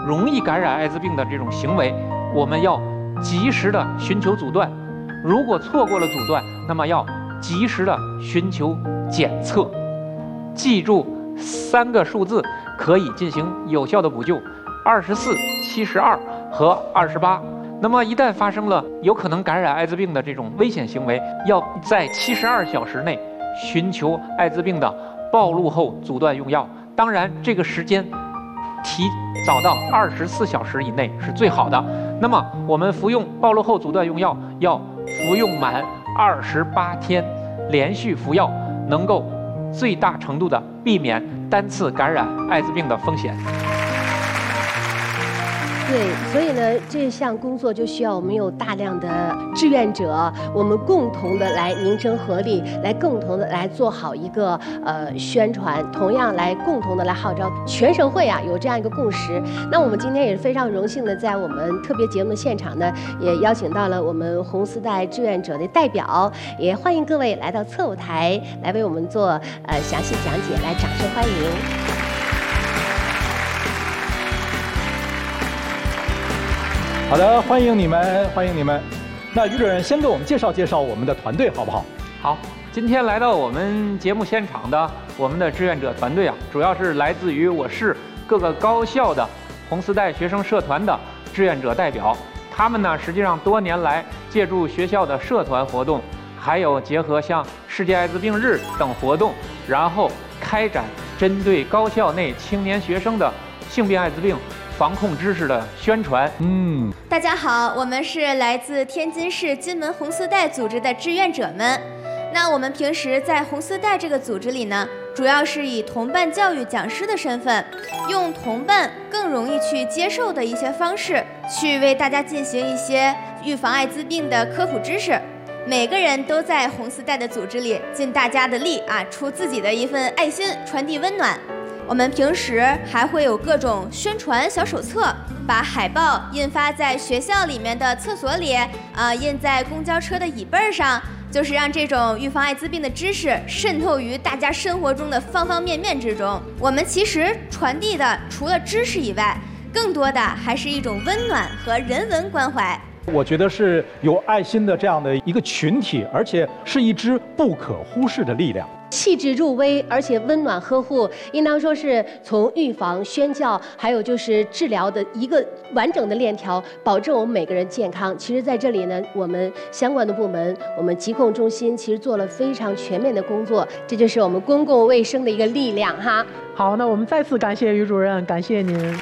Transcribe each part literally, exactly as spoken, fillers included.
容易感染艾滋病的这种行为，我们要及时的寻求阻断。如果错过了阻断，那么要及时的寻求检测。记住三个数字可以进行有效的补救：二十四、七十二和二十八。那么一旦发生了有可能感染艾滋病的这种危险行为，要在七十二小时内寻求艾滋病的暴露后阻断用药。当然，这个时间提早到二十四小时以内是最好的。那么我们服用暴露后阻断用药要服用满二十八天，连续服药，能够最大程度的避免单次感染艾滋病的风险。 对，所以呢，这项工作就需要我们有大量的志愿者，我们共同的来凝声合力，来共同的来做好一个呃宣传，同样来共同的来号召全省会啊有这样一个共识。那我们今天也是非常荣幸的，在我们特别节目的现场呢，也邀请到了我们红丝带志愿者的代表，也欢迎各位来到侧舞台来为我们做呃详细讲解，来掌声欢迎。 好的，欢迎你们，欢迎你们。那于主任先给我们介绍介绍我们的团队，好不好？ 好，今天来到我们节目现场的我们的志愿者团队啊，主要是来自于我市各个高校的红丝带学生社团的志愿者代表。他们呢，实际上多年来借助学校的社团活动，还有结合像世界艾滋病日等活动，然后开展针对高校内青年学生的性病艾滋病防控知识的宣传。 嗯， 大家好，我们是来自天津市金门红丝带组织的志愿者们。那我们平时在红丝带这个组织里呢，主要是以同伴教育讲师的身份，用同伴更容易去接受的一些方式，去为大家进行一些预防艾滋病的科普知识。每个人都在红丝带的组织里尽大家的力啊，出自己的一份爱心，传递温暖。我们平时还会有各种宣传小手册，把海报印发在学校里面的厕所里，呃，印在公交车的椅背上，就是让这种预防艾滋病的知识渗透于大家生活中的方方面面之中。我们其实传递的除了知识以外，更多的还是一种温暖和人文关怀。 我觉得是有爱心的这样的一个群体，而且是一支不可忽视的力量。 细致入微，而且温暖呵护，应当说是从预防、宣教，还有就是治疗的一个完整的链条，保证我们每个人健康。其实，在这里呢，我们相关的部门，我们疾控中心其实做了非常全面的工作，这就是我们公共卫生的一个力量哈。 好，那我们再次感谢于主任，感谢您。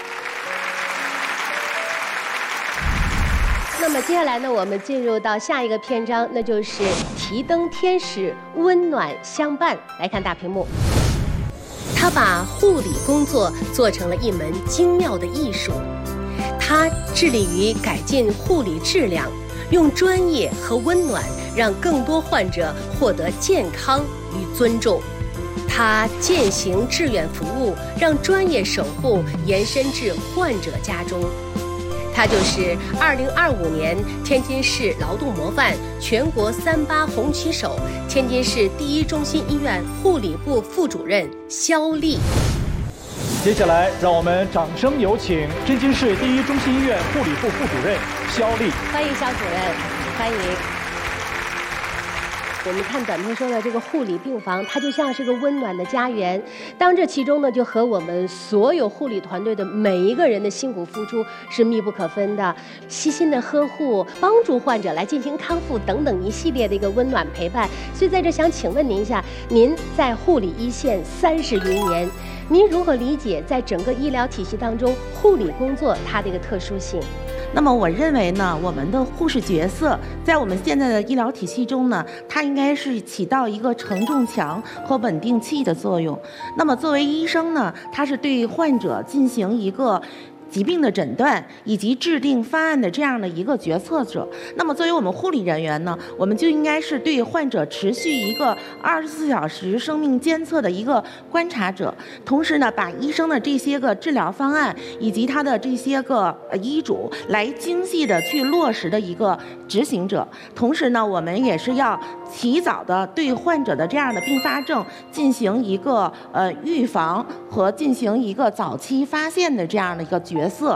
那么接下来呢，我们进入到下一个篇章，那就是提灯天使，温暖相伴。来看大屏幕，他把护理工作做成了一门精妙的艺术，他致力于改进护理质量，用专业和温暖让更多患者获得健康与尊重。他践行志愿服务，让专业守护延伸至患者家中。他就是二零二五年天津市劳动模范、全国三八红旗手、天津市第一中心医院护理部副主任肖丽。 接下来，让我们掌声有请天津市第一中心医院护理部副主任肖丽。 欢迎肖主任，欢迎。我们看短片说的这个护理病房，它就像是个温暖的家园。当这其中呢，就和我们所有护理团队的每一个人的辛苦付出是密不可分的。细心的呵护，帮助患者来进行康复等等一系列的一个温暖陪伴。所以在这想请问您一下，您在护理一线三十余年，您如何理解在整个医疗体系当中护理工作它的一个特殊性？ 那么我认为呢，我们的护士角色在我们现在的医疗体系中呢，它应该是起到一个承重墙和稳定器的作用。那么作为医生呢，他是对患者进行一个疾病的诊断以及制定方案的这样的一个决策者。那么作为我们护理人员呢，我们就应该是对患者持续一个二十四小时生命监测的一个观察者，同时呢，把医生的这些个治疗方案以及他的这些个医嘱来精细的去落实的一个执行者。同时呢，我们也是要提早的对患者的这样的并发症进行一个呃预防和进行一个早期发现的这样的一个角色。